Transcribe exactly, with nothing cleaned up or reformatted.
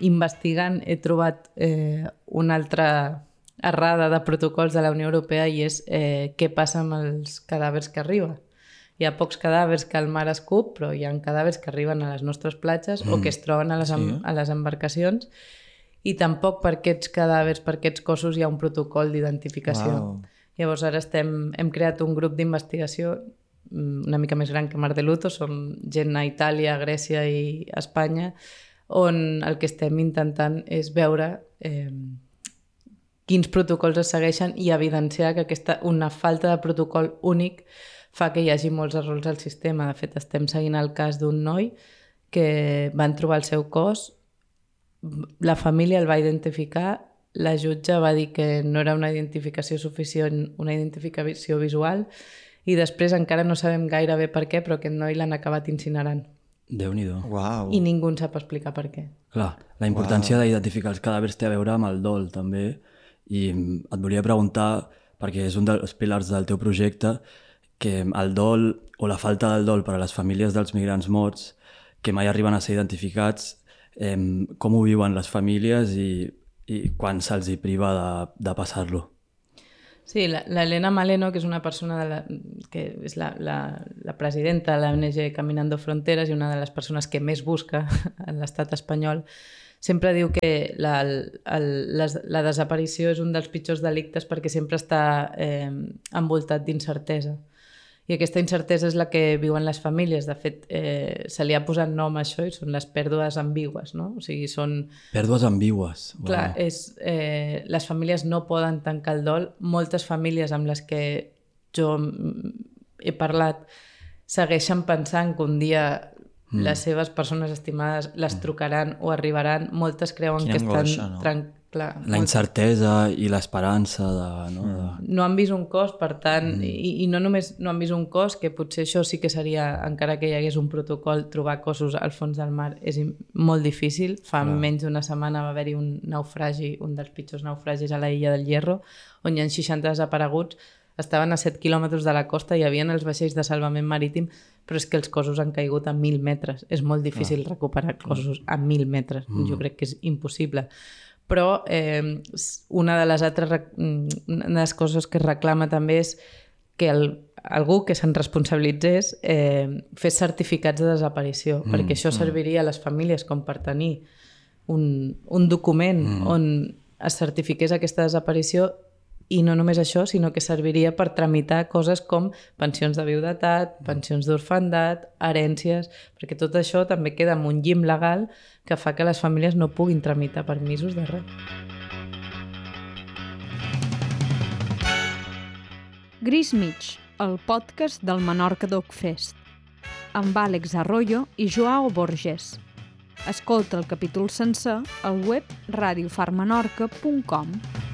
investigant he trobat eh, una altra errada de protocols de la Unió Europea i és eh, què passa amb els cadàvers que arriben. Hi ha pocs cadàvers que el mar escup, però hi ha cadàvers que arriben a les nostres platges mm. o que es troben a les, sí. a les embarcacions, i tampoc per aquests cadàvers, per aquests cossos hi ha un protocol d'identificació. Wow. Llavors ara estem, hem creat un grup d'investigació una mica més gran que Mar de Luto, som gent a Itàlia, Grècia i Espanya, on el que estem intentant és veure eh, quins protocols es segueixen i evidenciar que aquesta, una falta de protocol únic fa que hi hagi molts errors al sistema. De fet, estem seguint el cas d'un noi que van trobar el seu cos, la família el va identificar, la jutge va dir que no era una identificació suficient, una identificació visual, i després encara no sabem gaire bé per què, però aquest noi l'han acabat incinerant. Déu-n'hi-do. Wow. I ningú en sap explicar per què. Clar, la importància wow. d'identificar els cadàvers té a veure amb el dol, també, i et volia preguntar, perquè és un dels pilars del teu projecte, que el dol o la falta del dol per a les famílies dels migrants morts que mai arriben a ser identificats, eh, com ho viuen les famílies i, i quan se'ls hi priva de, de passar-lo. Sí, l'Helena Maleno, que és una persona de la, que és la, la, la presidenta de l'O N G Caminando Fronteras i una de les persones que més busca en l'estat espanyol, sempre diu que la, el, la, la desaparició és un dels pitjors delictes perquè sempre està eh, envoltat d'incertesa. I aquesta incertesa és la que viuen les famílies. De fet, eh, se li ha posat nom a això i són les pèrdues ambigües, no? O sigui, són... Pèrdues ambigües. Wow. Clar, és, eh, les famílies no poden tancar el dol. Moltes famílies amb les que jo he parlat segueixen pensant que un dia mm. les seves persones estimades les trucaran o arribaran. Moltes creuen Quina que angoixa, estan... no? Tran... Clar, la molt... incertesa i l'esperança de, no, de... no han vist un cos, per tant, mm. i, i no només no han vist un cos, que potser això sí que seria, encara que hi hagués un protocol, trobar cossos al fons del mar és molt difícil. Fa no. menys d'una setmana va haver-hi un naufragi, un dels pitjors naufragis a la Illa del Hierro, on hi ha seixanta desapareguts, estaven a set quilòmetres de la costa, hi havia els vaixells de salvament marítim, però és que els cossos han caigut a mil metres. És molt difícil ah. recuperar cossos a mil metres. Mm. Jo crec que és impossible. Però eh, una de les altres una de les coses que es reclama també és que el, algú que se'n responsabilitzés eh, fes certificats de desaparició, mm, perquè això serviria a les famílies com per tenir un, un document mm. on es certifiqués aquesta desaparició. I no només això, sinó que serviria per tramitar coses com pensions de viudetat, pensions d'orfandat, herències, perquè tot això també queda amb un llim legal que fa que les famílies no puguin tramitar permisos de res. Gris Mig, el podcast del Menorca Dog Fest, amb Àlex Arroyo i Joao Borges. Escolta el capítol sencer al web radio far menorca punt com.